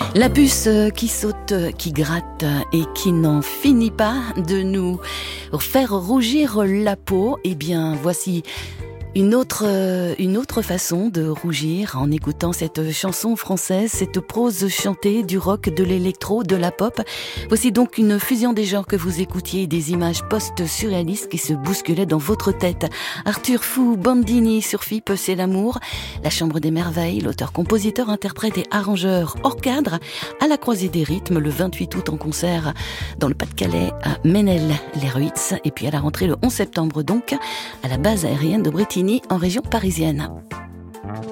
La puce qui saute, qui gratte et qui n'en finit pas de nous faire rougir la peau, eh bien voici une autre façon de rougir en écoutant cette chanson française, cette prose chantée, du rock, de l'électro, de la pop. Voici donc une fusion des genres que vous écoutiez, des images post-surréalistes qui se bousculaient dans votre tête. Arthur Fou Bandini sur FIP, c'est l'amour. La Chambre des Merveilles, l'auteur, compositeur, interprète et arrangeur hors cadre, à la croisée des rythmes, le 28 août en concert dans le Pas-de-Calais à Ménel-les-Ruitz, et puis à la rentrée le 11 septembre donc à la base aérienne de Bretigny en région parisienne.